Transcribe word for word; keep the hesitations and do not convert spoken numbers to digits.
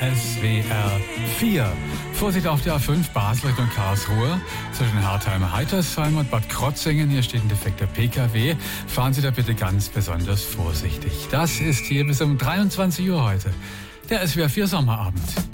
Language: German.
S W R vier. Vorsicht auf der A fünf Basel Richtung Karlsruhe. Zwischen Hartheim-Heitersheim und Bad Krotzingen. Hier steht ein defekter P K W. Fahren Sie da bitte ganz besonders vorsichtig. Das ist hier bis um dreiundzwanzig Uhr heute. Der S W R vier Sommerabend.